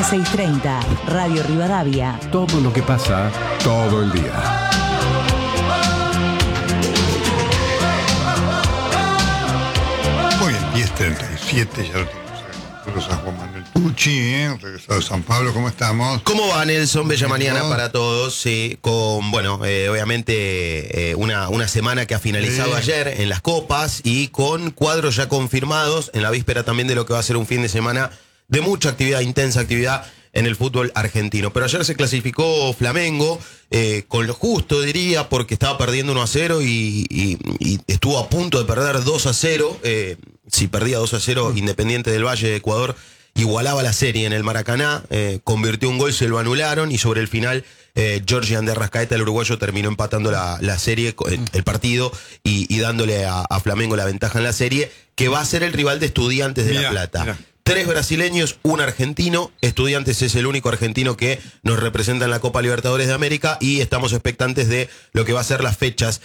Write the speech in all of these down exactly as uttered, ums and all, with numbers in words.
seiscientos treinta, Radio Rivadavia. Todo lo que pasa, todo el día. Muy bien, diez treinta y siete, ya lo tenemos nosotros a Juan Manuel Tucci, ¿eh? Regresado de San Pablo, ¿cómo estamos? ¿Cómo va, Nelson? Bella mañana ¿Cómo? para todos, sí, con, bueno, eh, obviamente eh, una, una semana que ha finalizado Sí. ayer en las copas y con cuadros ya confirmados en la víspera también de lo que va a ser un fin de semana de mucha actividad, intensa actividad en el fútbol argentino. Pero ayer se clasificó Flamengo, eh, con lo justo diría, porque estaba perdiendo uno a cero y, y, y estuvo a punto de perder dos a cero. Eh, si perdía dos a cero, Independiente del Valle de Ecuador igualaba la serie en el Maracaná, eh, convirtió un gol, se lo anularon y sobre el final eh, Georgian de Arrascaeta, el uruguayo, terminó empatando la, la serie, el partido y, y dándole a, a Flamengo la ventaja en la serie, que va a ser el rival de Estudiantes de Mirá, La Plata. mirá. Tres brasileños, un argentino. Estudiantes es el único argentino que nos representa en la Copa Libertadores de América y estamos expectantes de lo que va a ser las fechas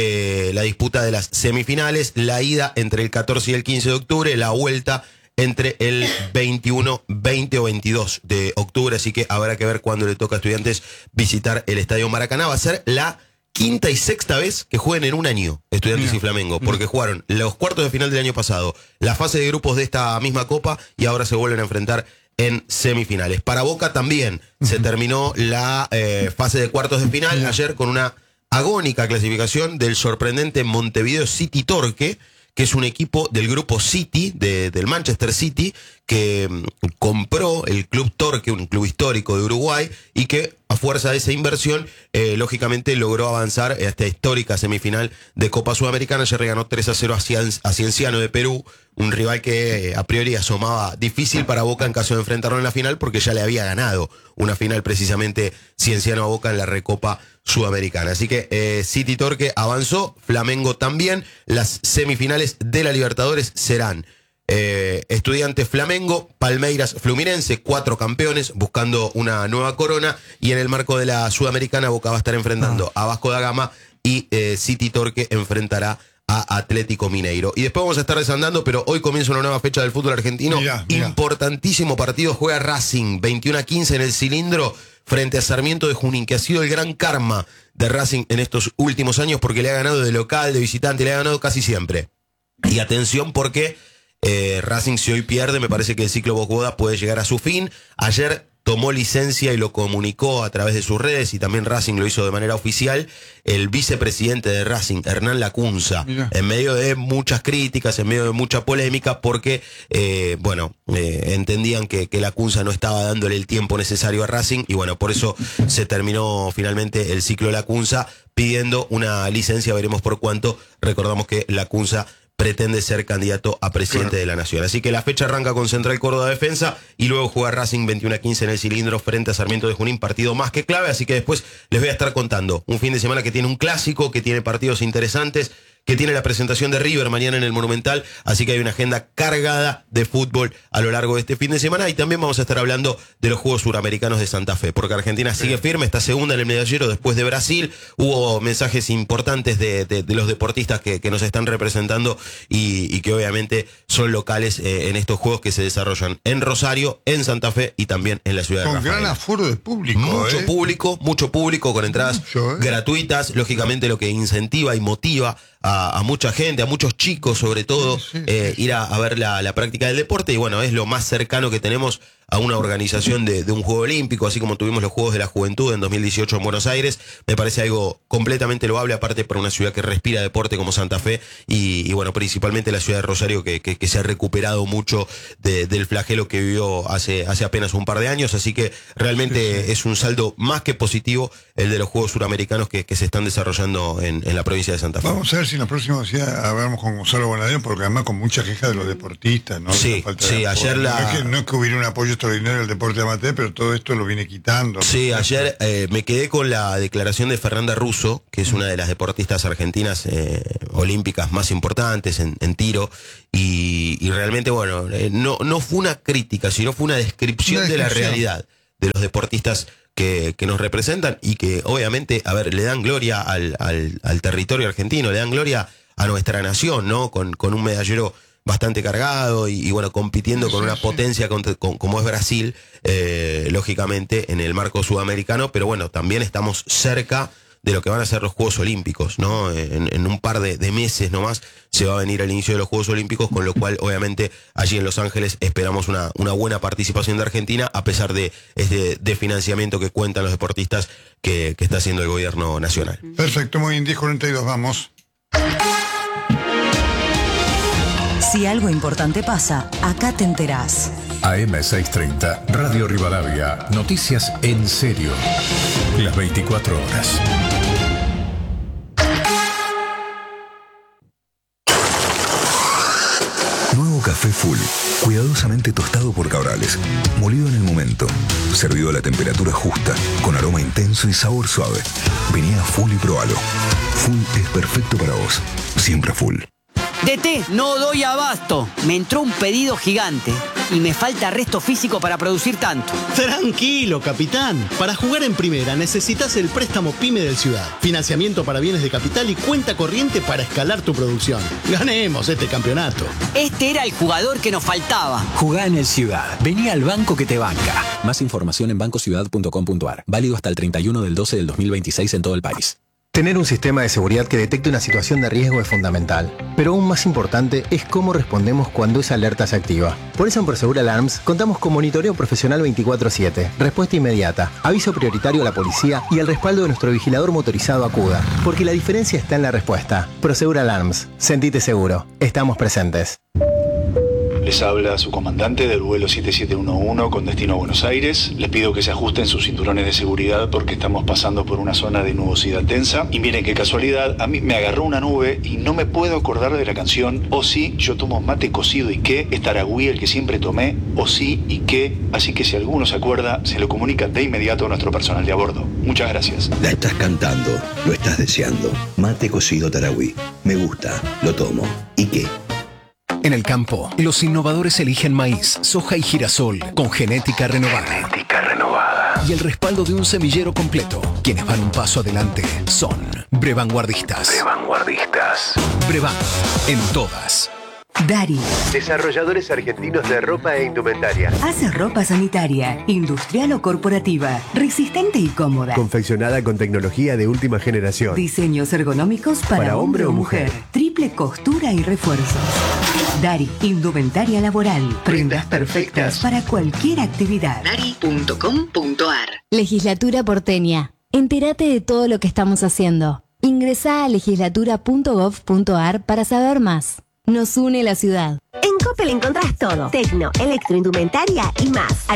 de la disputa de las semifinales. La ida entre el catorce y el quince de octubre, la vuelta entre el veintiuno, veinte o veintidós de octubre. Así que habrá que ver cuándo le toca a Estudiantes visitar el Estadio Maracaná. Va a ser la quinta y sexta vez que jueguen en un año Estudiantes Mira, y Flamengo, porque jugaron los cuartos de final del año pasado, la fase de grupos de esta misma Copa y ahora se vuelven a enfrentar en semifinales. Para Boca también se terminó la eh, fase de cuartos de final ayer con una agónica clasificación del sorprendente Montevideo City Torque, que es un equipo del grupo City, de, del Manchester City, que mm, compró el Club Torque, un club histórico de Uruguay, y que a fuerza de esa inversión, eh, lógicamente logró avanzar a esta histórica semifinal de Copa Sudamericana. Ayer le ganó tres a cero a, Cien, a Cienciano de Perú, un rival que eh, a priori asomaba difícil para Boca en caso de enfrentarlo en la final, porque ya le había ganado una final precisamente Cienciano a Boca en la Recopa Sudamericana. Así que eh, City Torque avanzó, Flamengo también. Las semifinales de la Libertadores serán eh, Estudiantes Flamengo, Palmeiras Fluminense, cuatro campeones buscando una nueva corona, y en el marco de la Sudamericana Boca va a estar enfrentando a Vasco da Gama y eh, City Torque enfrentará a Atlético Mineiro. Y después vamos a estar desandando, pero hoy comienza una nueva fecha del fútbol argentino. Mirá, mirá. Importantísimo partido, juega Racing, veintiuno a quince en el Cilindro, frente a Sarmiento de Junín, que ha sido el gran karma de Racing en estos últimos años, porque le ha ganado de local, de visitante, le ha ganado casi siempre. Y atención, porque eh, Racing, si hoy pierde, me parece que el ciclo Boca puede llegar a su fin. Ayer tomó licencia y lo comunicó a través de sus redes, y también Racing lo hizo de manera oficial, el vicepresidente de Racing, Hernán Lacunza, Mirá. en medio de muchas críticas, en medio de mucha polémica, porque, eh, bueno, eh, entendían que, que Lacunza no estaba dándole el tiempo necesario a Racing, y bueno, por eso se terminó finalmente el ciclo Lacunza, pidiendo una licencia, veremos por cuánto. Recordamos que Lacunza pretende ser candidato a presidente Claro. de la Nación. Así que la fecha arranca con Central Córdoba Defensa y luego juega Racing veintiuno a quince en el Cilindro frente a Sarmiento de Junín, partido más que clave. Así que después les voy a estar contando un fin de semana que tiene un clásico, que tiene partidos interesantes, que tiene la presentación de River mañana en el Monumental. Así que hay una agenda cargada de fútbol a lo largo de este fin de semana, y también vamos a estar hablando de los Juegos Suramericanos de Santa Fe, porque Argentina sigue firme, está segunda en el medallero después de Brasil. Hubo mensajes importantes de, de, de los deportistas que, que nos están representando y, y que obviamente son locales eh, en estos Juegos que se desarrollan en Rosario, en Santa Fe y también en la ciudad de Con Rafaela. gran aforo de público. Mucho ¿eh? público, mucho público con entradas Mucho, ¿eh? gratuitas, lógicamente lo que incentiva y motiva a, a mucha gente, a muchos chicos sobre todo, Sí, sí, eh, sí. ir a, a ver la, la práctica del deporte, y bueno, es lo más cercano que tenemos a una organización de, de un Juego Olímpico, así como tuvimos los Juegos de la Juventud en dos mil dieciocho en Buenos Aires. Me parece algo completamente loable, aparte para una ciudad que respira deporte como Santa Fe, y, y bueno, principalmente la ciudad de Rosario, que, que, que se ha recuperado mucho de, del flagelo que vivió hace, hace apenas un par de años. Así que realmente Sí, sí. es un saldo más que positivo el de los Juegos Suramericanos que, que se están desarrollando en, en la provincia de Santa Fe. Vamos a ver si en la próxima ciudad hablamos con Gonzalo Bonadeo, porque además con mucha queja de los deportistas, ¿no? Sí, La falta sí, de apoyo. ayer la- No es, que, no es que hubiera un apoyo extraordinario al deporte amateur, pero todo esto lo viene quitando. Sí, ayer eh, me quedé con la declaración de Fernanda Russo, que es una de las deportistas argentinas eh, olímpicas más importantes en, en tiro, y, y realmente, bueno, eh, no, no fue una crítica, sino fue una descripción, Una de la descripción. realidad de los deportistas que, que nos representan y que obviamente, a ver, le dan gloria al, al, al territorio argentino, le dan gloria a nuestra nación, ¿no? Con, con un medallero bastante cargado y, y bueno, compitiendo con Sí, una sí. potencia con, con, como es Brasil, eh, lógicamente en el marco sudamericano, pero bueno, también estamos cerca de lo que van a ser los Juegos Olímpicos, ¿no? En, en un par de, de meses nomás se va a venir el inicio de los Juegos Olímpicos, con lo cual obviamente allí en Los Ángeles esperamos una, una buena participación de Argentina, a pesar de este de financiamiento que cuentan los deportistas que, que está haciendo el gobierno nacional. Perfecto, muy bien, diez cuarenta y dos, vamos. Si algo importante pasa, acá te enterás. A M seiscientos treinta, Radio Rivadavia, noticias en serio. Las veinticuatro horas. Nuevo café Full, cuidadosamente tostado por Cabrales, molido en el momento, servido a la temperatura justa, con aroma intenso y sabor suave. Vení a Full y probalo. Full es perfecto para vos, siempre Full. D T, no doy abasto. Me entró un pedido gigante y me falta resto físico para producir tanto. Tranquilo, capitán. Para jugar en primera necesitas el préstamo PYME del Ciudad. Financiamiento para bienes de capital y cuenta corriente para escalar tu producción. Ganemos este campeonato. Este era el jugador que nos faltaba. Jugá en el Ciudad. Vení al banco que te banca. Más información en banco ciudad punto com punto a r. Válido hasta el treinta y uno del doce del dos mil veintiséis en todo el país. Tener un sistema de seguridad que detecte una situación de riesgo es fundamental, pero aún más importante es cómo respondemos cuando esa alerta se activa. Por eso en Prosegur Alarms contamos con monitoreo profesional veinticuatro siete, respuesta inmediata, aviso prioritario a la policía y el respaldo de nuestro vigilador motorizado Acuda, porque la diferencia está en la respuesta. Prosegur Alarms, sentite seguro, estamos presentes. Les habla su comandante del vuelo siete siete uno uno con destino a Buenos Aires. Les pido que se ajusten sus cinturones de seguridad porque estamos pasando por una zona de nubosidad densa. Y miren qué casualidad, a mí me agarró una nube y no me puedo acordar de la canción O sí, yo tomo mate cocido y qué, es Taragüí el que siempre tomé, O sí y qué. Así que si alguno se acuerda, se lo comunica de inmediato a nuestro personal de a bordo. Muchas gracias. La estás cantando, lo estás deseando. Mate cocido Taragüí. Me gusta, lo tomo. ¿Y qué? En el campo, los innovadores eligen maíz, soja y girasol con genética renovada. Genética renovada. Y el respaldo de un semillero completo. Quienes van un paso adelante son Brevanguardistas. Brevanguardistas. Brevan, en todas. Dari. Desarrolladores argentinos de ropa e indumentaria. Hace ropa sanitaria, industrial o corporativa, resistente y cómoda. Confeccionada con tecnología de última generación. Diseños ergonómicos para, Para hombre o mujer. mujer. Triple costura y refuerzos. Dari, indumentaria laboral. Prendas perfectas para cualquier actividad. Dari punto com punto a r. Legislatura porteña. Entérate de todo lo que estamos haciendo. Ingresá a legislatura punto gov punto a r para saber más. Nos une la ciudad. En Coppel encontrás todo. Tecno, electroindumentaria y más.